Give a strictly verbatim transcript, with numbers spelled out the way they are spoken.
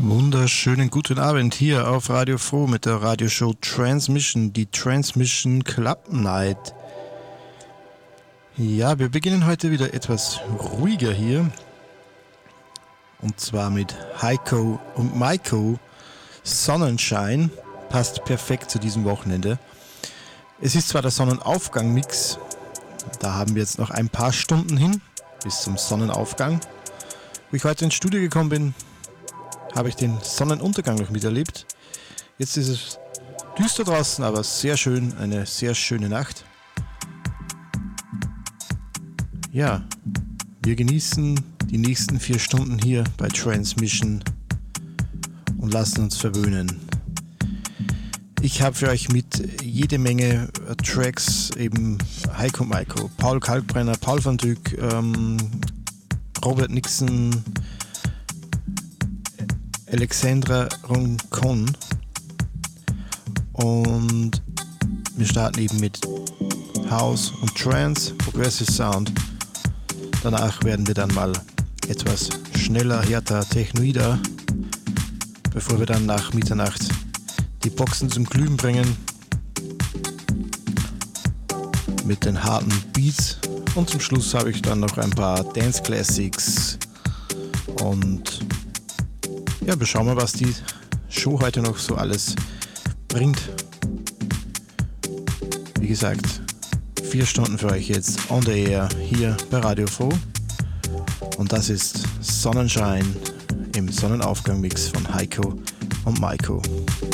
Wunderschönen guten Abend hier auf Radio Froh mit der Radioshow Transmission, die Transmission Club Night. Ja, wir beginnen heute wieder etwas ruhiger hier. Und zwar mit Heiko und Maiko. Sonnenschein passt perfekt zu diesem Wochenende. Es ist zwar der Sonnenaufgang-Mix, da haben wir jetzt noch ein paar Stunden hin bis zum Sonnenaufgang. Wo ich heute ins Studio gekommen bin, habe ich den Sonnenuntergang noch miterlebt. Jetzt ist es düster draußen, aber sehr schön, eine sehr schöne Nacht. Ja, wir genießen die nächsten vier Stunden hier bei Transmission und lassen uns verwöhnen. Ich habe für euch mit jede Menge Tracks, eben Heiko und Maiko, Paul Kalkbrenner, Paul van Dyk, ähm, Robert Nixon, Alexandra Roncon, und wir starten eben mit House und Trance, Progressive Sound. Danach werden wir dann mal etwas schneller, härter, technoider, bevor wir dann nach Mitternacht die Boxen zum Glühen bringen mit den harten Beats, und zum Schluss habe ich dann noch ein paar Dance Classics. Und ja, wir schauen mal, was die Show heute noch so alles bringt. Wie gesagt, vier Stunden für euch jetzt on the air hier bei Radio Froh. Und das ist Sonnenschein im Sonnenaufgang-Mix von Heiko und Maiko.